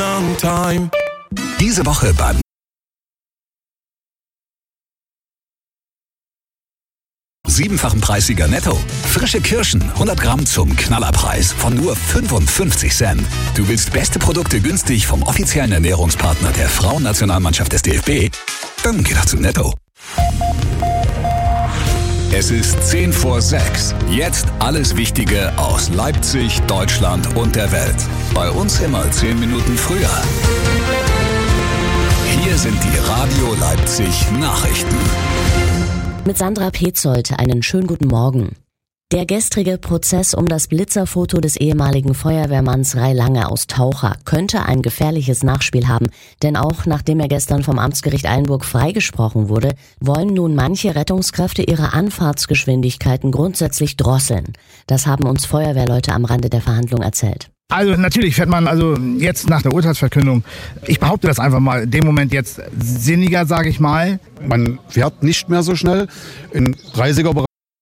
long time. Diese Woche beim siebenfachen Preissieger Netto. Frische Kirschen, 100 Gramm zum Knallerpreis von nur 55 Cent. Du willst beste Produkte günstig vom offiziellen Ernährungspartner der Frauennationalmannschaft des DFB? Dann geh doch zu Netto. Es ist 5:10. Jetzt alles Wichtige aus Leipzig, Deutschland und der Welt. Bei uns immer 10 Minuten früher. Hier sind die Radio Leipzig Nachrichten. Mit Sandra Petzold einen schönen guten Morgen. Der gestrige Prozess um das Blitzerfoto des ehemaligen Feuerwehrmanns Ray Lange aus Taucher könnte ein gefährliches Nachspiel haben. Denn auch nachdem er gestern vom Amtsgericht Eilenburg freigesprochen wurde, wollen nun manche Rettungskräfte ihre Anfahrtsgeschwindigkeiten grundsätzlich drosseln. Das haben uns Feuerwehrleute am Rande der Verhandlung erzählt. Also natürlich fährt man jetzt nach der Urteilsverkündung, ich behaupte das einfach mal, in dem Moment jetzt sinniger, sage ich mal. Man fährt nicht mehr so schnell. Im 30er-Bereich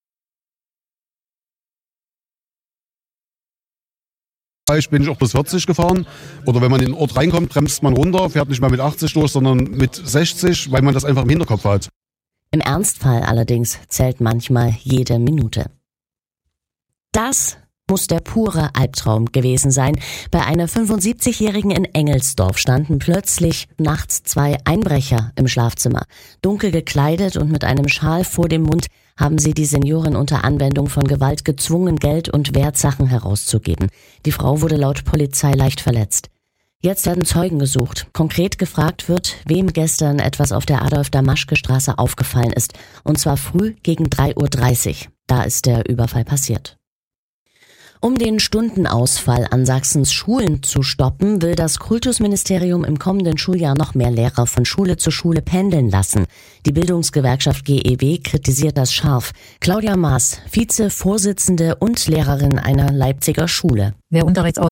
bin ich auch bis 40 gefahren. Oder wenn man in den Ort reinkommt, bremst man runter, fährt nicht mehr mit 80 durch, sondern mit 60, weil man das einfach im Hinterkopf hat. Im Ernstfall allerdings zählt manchmal jede Minute. Das muss der pure Albtraum gewesen sein. Bei einer 75-Jährigen in Engelsdorf standen plötzlich nachts 2 Einbrecher im Schlafzimmer. Dunkel gekleidet und mit einem Schal vor dem Mund haben sie die Seniorin unter Anwendung von Gewalt gezwungen, Geld und Wertsachen herauszugeben. Die Frau wurde laut Polizei leicht verletzt. Jetzt werden Zeugen gesucht. Konkret gefragt wird, wem gestern etwas auf der Adolf-Damaschke-Straße aufgefallen ist. Und zwar früh gegen 3:30 Uhr. Da ist der Überfall passiert. Um den Stundenausfall an Sachsens Schulen zu stoppen, will das Kultusministerium im kommenden Schuljahr noch mehr Lehrer von Schule zu Schule pendeln lassen. Die Bildungsgewerkschaft GEW kritisiert das scharf. Claudia Maas, Vize-Vorsitzende und Lehrerin einer Leipziger Schule. Wer Unterrichtsausfall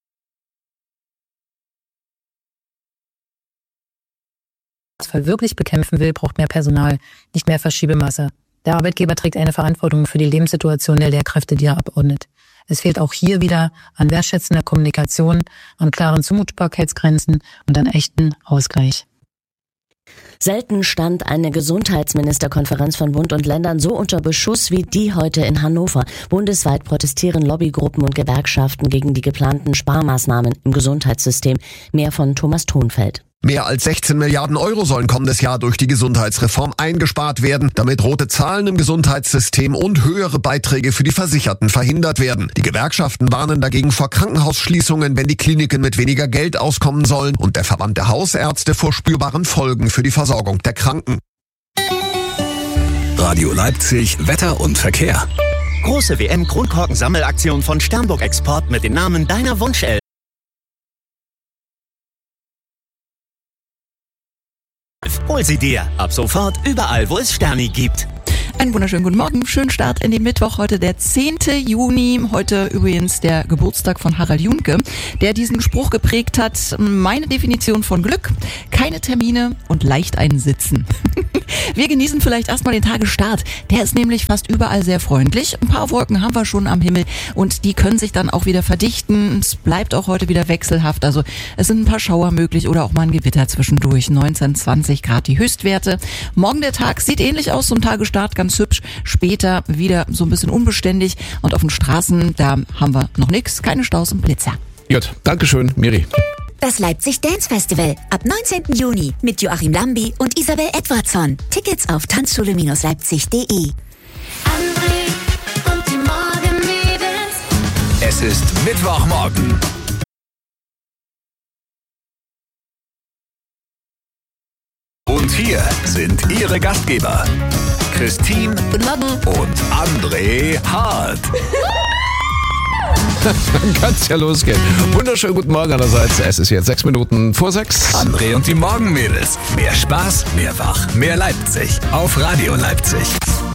wirklich bekämpfen will, braucht mehr Personal, nicht mehr Verschiebemasse. Der Arbeitgeber trägt eine Verantwortung für die Lebenssituation der Lehrkräfte, die er abordnet. Es fehlt auch hier wieder an wertschätzender Kommunikation, an klaren Zumutbarkeitsgrenzen und an echten Ausgleich. Selten stand eine Gesundheitsministerkonferenz von Bund und Ländern so unter Beschuss wie die heute in Hannover. Bundesweit protestieren Lobbygruppen und Gewerkschaften gegen die geplanten Sparmaßnahmen im Gesundheitssystem. Mehr von Thomas Thonfeld. Mehr als 16 Milliarden Euro sollen kommendes Jahr durch die Gesundheitsreform eingespart werden, damit rote Zahlen im Gesundheitssystem und höhere Beiträge für die Versicherten verhindert werden. Die Gewerkschaften warnen dagegen vor Krankenhausschließungen, wenn die Kliniken mit weniger Geld auskommen sollen, und der Verband der Hausärzte vor spürbaren Folgen für die Versorgung der Kranken. Radio Leipzig, Wetter und Verkehr. Große WM-Kronkorken-Sammelaktion von Sternburg Export mit dem Namen deiner Wunschelf. Hol sie dir. Ab sofort überall, wo es Sterni gibt. Einen wunderschönen guten Morgen, schönen Start in den Mittwoch, heute der 10. Juni, heute übrigens der Geburtstag von Harald Junke, der diesen Spruch geprägt hat: meine Definition von Glück, keine Termine und leicht einsitzen. Wir genießen vielleicht erstmal den Tagesstart, der ist nämlich fast überall sehr freundlich. Ein paar Wolken haben wir schon am Himmel und die können sich dann auch wieder verdichten. Es bleibt auch heute wieder wechselhaft, also es sind ein paar Schauer möglich oder auch mal ein Gewitter zwischendurch. 19, 20 Grad die Höchstwerte. Morgen der Tag sieht ähnlich aus zum Tagesstart, ganz hübsch. Später wieder so ein bisschen unbeständig und auf den Straßen, da haben wir noch nichts, keine Staus und Blitzer. Gut, dankeschön, Miri. Das Leipzig Dance Festival ab 19. Juni mit Joachim Lambi und Isabel Edwardson. Tickets auf tanzschule-leipzig.de. Es ist Mittwochmorgen. Und hier sind Ihre Gastgeber, Christine und André Hart. Dann kann's ja losgehen. Wunderschönen guten Morgen allerseits. Es ist jetzt 6 Minuten vor 6. André und die Morgenmädels. Mehr Spaß, mehr Wach, mehr Leipzig. Auf Radio Leipzig.